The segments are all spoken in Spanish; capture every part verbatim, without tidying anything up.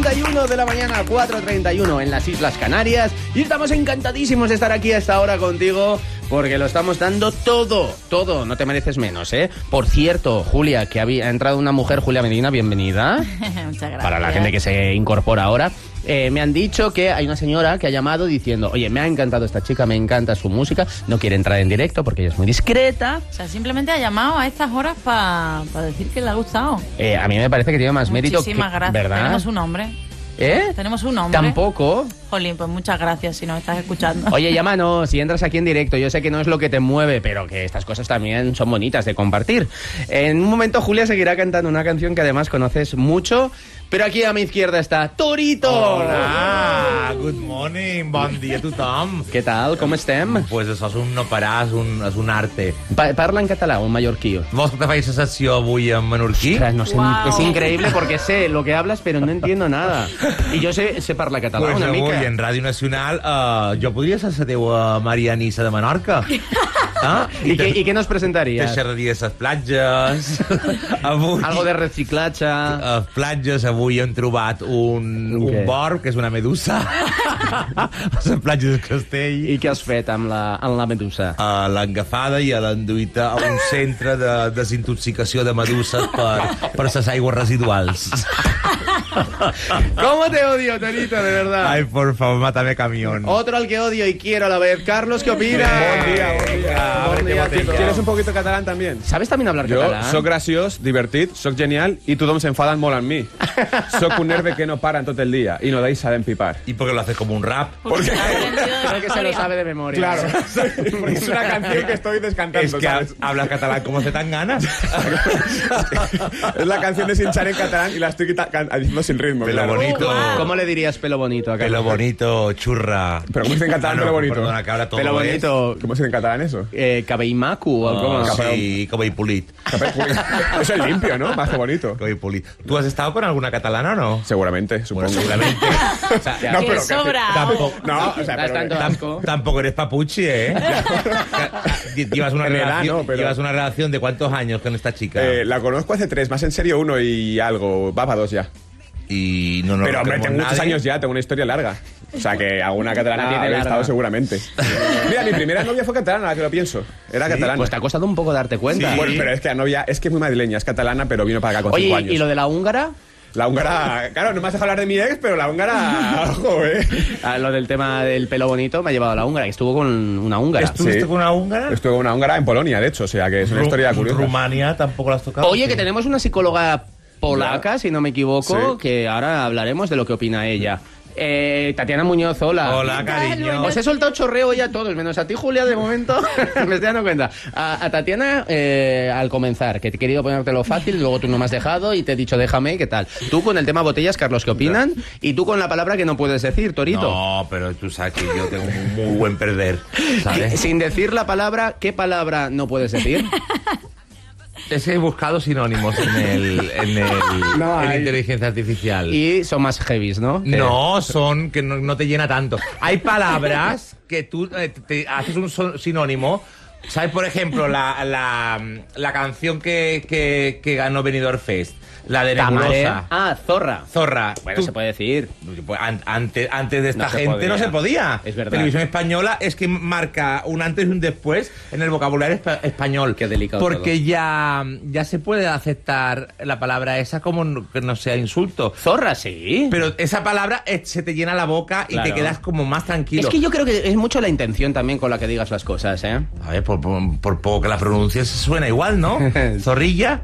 treinta y uno de la mañana, cuatro treinta y uno en las Islas Canarias. Y estamos encantadísimos de estar aquí a esta hora contigo, porque lo estamos dando todo, todo, no te mereces menos, ¿eh? Por cierto, Julia, que había, ha entrado una mujer, Julia Medina, bienvenida. Muchas gracias. Para la gente que se incorpora ahora. Eh, me han dicho que hay una señora que ha llamado diciendo, oye, me ha encantado esta chica, me encanta su música, no quiere entrar en directo porque ella es muy discreta. O sea, simplemente ha llamado a estas horas para pa decir que le ha gustado. Eh, a mí me parece que tiene más mérito que... Muchísimas gracias. ¿Verdad? Tenemos un nombre. ¿Eh? Tenemos un nombre. Tampoco. Jolín, pues muchas gracias si nos estás escuchando. Oye, llámanos si entras aquí en directo. Yo sé que no es lo que te mueve, pero que estas cosas también son bonitas de compartir. En un momento Julia seguirá cantando una canción que además conoces mucho, pero aquí a mi izquierda está Torito. Hola, good morning, bon dia a tothom. Què tal, com estem? Pues això és un no parar, és un, és un arte. Pa parla en català, un mallorquí. Vols que te faci la sessió avui en menorquí? Ostras, no sé, Wow. es increíble porque sé lo que hablas, pero no entiendo nada. Y yo sé, sé parlar català Pues una avui mica. en Ràdio Nacional uh, jo podria ser la teua Marianissa de Menorca. Ah? I, què, I què nos presentaries? Te xerraria de les platges. Avui... Algo de reciclatge. A les platges avui hem trobat un, Què? un borb, que és una medusa. A les platges del Castell. I què has fet amb la, amb la medusa? A l'engafada i a l'enduïta a un centre de desintoxicació de meduses per, per les aigües residuals. ¿Cómo te odio, Torito, de verdad? Ay, por favor, mátame camión. Otro al que odio y quiero a la vez. Carlos, ¿qué opinas? Buen día, buen día. Buen Ábrete día, botella. Tito. ¿Quieres un poquito catalán también? ¿Sabes también hablar Jo catalán? soc graciós, divertit, soc genial i tothom s'enfaden molt amb mi. Soc un nerve que no para en tot el dia i no deixa d'empipar. ¿Y por qué lo haces como un rap? Porque ha aprendido de Creo que se lo memoria. sabe de memoria. Claro, porque es una canción que estoy descantando, Es que ¿sabes? hablas catalán como se tan ganas. Es la canción de Sinchar en catalán y la estoy quita- can- diciendo sin ritmo. Pelo claro. bonito. Wow. ¿Cómo le dirías pelo bonito a Pelo Carlos? bonito, churra. Pero ¿cómo se dice en catalán Ah, no, pelo bonito? Perdona, que ahora todo Pelo es- bonito. ¿Cómo se dice en catalán eso? Eh, cabeimacu o cómo? Ah, Capel- sí, como y pulit. Eso es limpio, ¿no? Más que bonito. Como y pulit. ¿Tú has estado con alguna catalana o no? Seguramente, supongo. Bueno, seguramente. O sea, No, ¡Qué pero que- sobra! tampoco, No, o sea, Das pero... tanto asco. tampoco eres papuchi, ¿eh? Llevas una, En edad, relación, no, pero- llevas una relación de cuántos años con esta chica. Eh, la conozco hace tres, más en serio uno y algo. Va para dos ya. y no nos Pero hombre, conocemos tengo muchos nadie. años ya, tengo una historia larga. O sea que alguna La catalana tiene había larga. estado seguramente. Mira, mi primera novia fue catalana, ahora que lo pienso. Era ¿Sí? catalana. Pues te ha costado un poco darte cuenta. Sí. Bueno, pero es que la novia es que es muy madrileña, es catalana, pero vino para acá con cinco Oye, años. ¿y lo de la húngara? La húngara, claro, no me has dejado hablar de mi ex, pero la húngara, ojo, eh. Ah, lo del tema del pelo bonito me ha llevado a la húngara, que estuvo con una húngara. ¿Estuviste Sí. con una húngara? Estuve con una húngara en Polonia, de hecho, o sea que es una Ru- historia curiosa. Rumania tampoco la has tocado. Oye, Sí. que tenemos una psicóloga polaca, si no me equivoco, Sí. que ahora hablaremos de lo que opina ella. Eh, Tatiana Muñoz, hola. Hola, cariño. Os he soltado chorreo ya a todos, menos a ti, Julia, de momento. Me estoy dando cuenta. A, a Tatiana, eh, al comenzar, que he querido ponértelo fácil, luego tú no me has dejado y te he dicho déjame, ¿qué tal? Tú con el tema botellas, Carlos, ¿qué opinan? Y tú con la palabra que no puedes decir, Torito. No, pero tú sabes que yo tengo un muy buen perder, ¿sabes? Sin decir la palabra, ¿qué palabra no puedes decir? Es que he buscado sinónimos en el, en el No en hay. inteligencia artificial. Y son más heavies, ¿no? Que- No, son que no, no te llena tanto. Hay palabras que tú eh, te haces un son- sinónimo. ¿Sabes, por ejemplo, la, la, la canción que, que, que ganó Benidorm Fest? La de Tamaré. Nebulosa. Ah, zorra. Zorra. Bueno, Tú- se puede decir. Pues an- antes, antes de esta No se gente podía. no se podía. Es verdad. Televisión Española es que marca un antes y un después en el vocabulario espa- español. Qué delicado Porque todo. ya, ya se puede aceptar la palabra esa como no- que no sea insulto. Zorra, sí. Pero esa palabra eh, se te llena la boca y Claro. te quedas como más tranquilo. Es que yo creo que es mucho la intención también con la que digas las cosas, ¿eh? A ver, por, por- por poco que la pronuncies suena igual, ¿no? Zorrilla.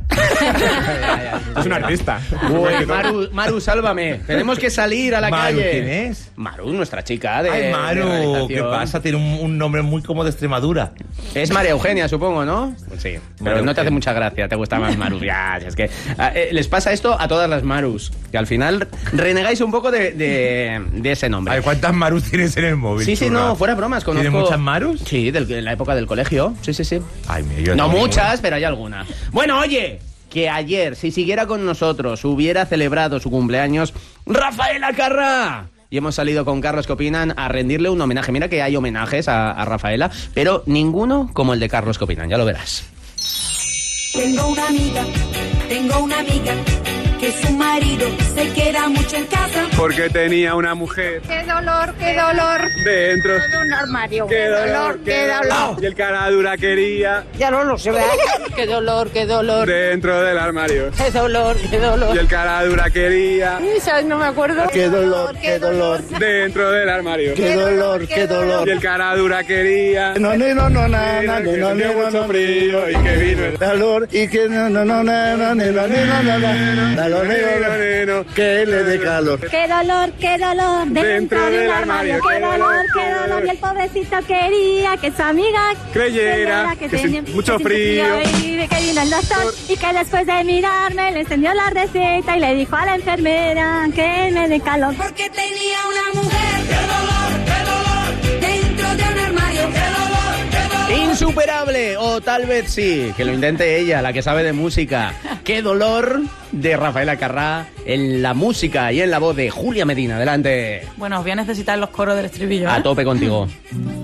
Es un artista. Uy, Maru, Maru, sálvame. Tenemos que salir a la Maru, calle. ¿quién es? Maru, nuestra chica de. Ay, de Maru, realización. ¿qué pasa? Tiene un, un nombre muy como de Extremadura. Es María Eugenia, supongo, ¿no? Pues sí. Pero María no te hace Eugenia. mucha gracia, te gusta más Maru. Ya, si es que. ah, eh, les pasa esto a todas las Marus. Que al final renegáis un poco de, de, de ese nombre. A ver, ¿cuántas Marus tienes en el móvil? Sí, sí, churra? no, fuera bromas. Conozco... ¿Tienes muchas Marus? Sí, del- de la época del colegio. Sí, sí, sí. Ay, mira, yo No tengo muchas, pero hay alguna. Bueno, oye, que ayer, si siguiera con nosotros, hubiera celebrado su cumpleaños Rafaela Carrà. Y hemos salido con Carlos, ¿qué opinan? A rendirle un homenaje. Mira que hay homenajes a, a Rafaela, pero ninguno como el de Carlos, ¿qué opinan? Ya lo verás. Tengo una amiga, tengo una amiga que su marido se queda mucho en casa. Porque tenía una mujer Qué dolor, qué dolor. dentro De un armario. Qué dolor, qué dolor. y el cara dura quería Ya no lo sé, ¿verdad? Qué dolor, qué dolor. dentro del armario. Qué dolor, qué dolor. Y el cara dura quería ¿Sabes? No me acuerdo. Qué dolor, qué dolor. dentro del armario. Qué dolor, qué dolor. Y el cara dura quería No, no, no, no, na, Mira, na, que no, tenía no, no, mucho no, frío y que vino el calor y que no, no, no, na, na, na, na, na, na, na, na, calor, neno, que le dé calor. Qué dolor, qué dolor, Dentro del armario, qué dolor, qué dolor. Y el pobrecito quería que su amiga creyera que tenía sin mucho que frío. Y que vino el doctor y que después de mirarme le encendió la receta y le dijo a la enfermera que me dé calor. Porque tenía una mujer. ¡Qué dolor, qué dolor! Dentro de un armario. ¡Qué dolor, qué dolor! Insuperable, o tal vez sí, que lo intente ella, la que sabe de música. Qué dolor, de Rafaela Carrà, en la música y en la voz de Julia Medina. Adelante. Bueno, os voy a necesitar los coros del estribillo, ¿eh? A tope contigo.